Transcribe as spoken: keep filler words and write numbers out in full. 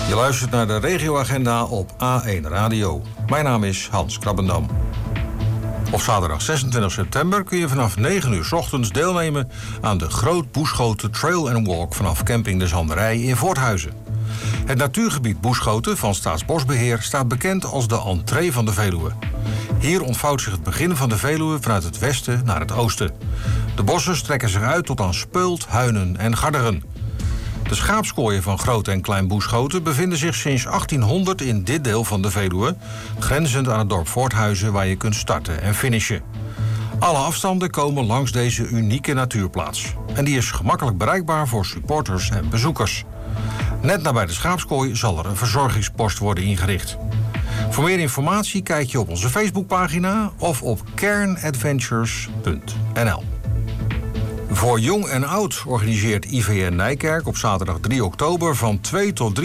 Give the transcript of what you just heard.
Je luistert naar de regioagenda op A één Radio. Mijn naam is Hans Krabbendam. Op zaterdag zesentwintig september kun je vanaf negen uur 's ochtends deelnemen aan de Groot Boeschoten Trail and Walk vanaf camping De Zanderij in Voorthuizen. Het natuurgebied Boeschoten van Staatsbosbeheer staat bekend als de entree van de Veluwe. Hier ontvouwt zich het begin van de Veluwe vanuit het westen naar het oosten. De bossen strekken zich uit tot aan Speult, Huinen en Garderen. De schaapskooien van Groot en Klein Boeschoten bevinden zich sinds achttienhonderd in dit deel van de Veluwe, grenzend aan het dorp Voorthuizen waar je kunt starten en finishen. Alle afstanden komen langs deze unieke natuurplaats. En die is gemakkelijk bereikbaar voor supporters en bezoekers. Net nabij de schaapskooi zal er een verzorgingspost worden ingericht. Voor meer informatie kijk je op onze Facebookpagina of op kernadventures punt n l. Voor jong en oud organiseert I V N Nijkerk op zaterdag drie oktober van twee tot drie